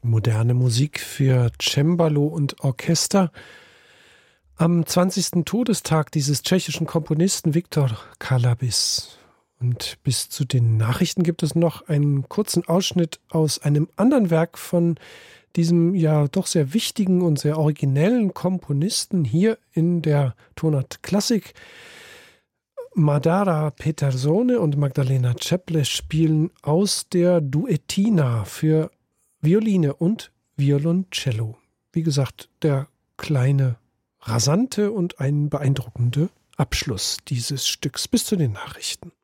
Moderne Musik für Cembalo und Orchester. Am 20. Todestag dieses tschechischen Komponisten Viktor Kalabis. Und bis zu den Nachrichten gibt es noch einen kurzen Ausschnitt aus einem anderen Werk von diesem ja doch sehr wichtigen und sehr originellen Komponisten hier in der Tonart Klassik. Madara Petersone und Magdalena Ceple spielen aus der Duettina für Violine und Violoncello. Wie gesagt, der kleine, rasante und ein beeindruckende Abschluss dieses Stücks bis zu den Nachrichten.